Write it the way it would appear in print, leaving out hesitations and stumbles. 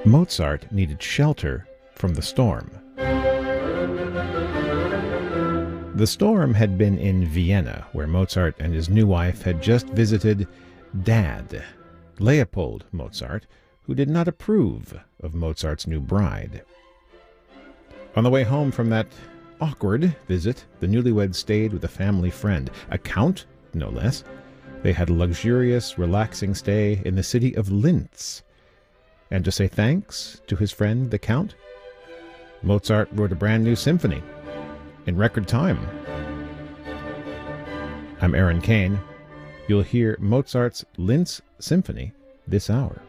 Mozart needed shelter from the storm. The storm had been in Vienna, where Mozart and his new wife had just visited Dad, Leopold Mozart, who did not approve of Mozart's new bride. On the way home from that awkward visit, the newlyweds stayed with a family friend, a count, no less. They had a luxurious, relaxing stay in the city of Linz. And to say thanks to his friend, the count, Mozart wrote a brand new symphony in record time. I'm Aaron Kane. You'll hear Mozart's Linz Symphony this hour.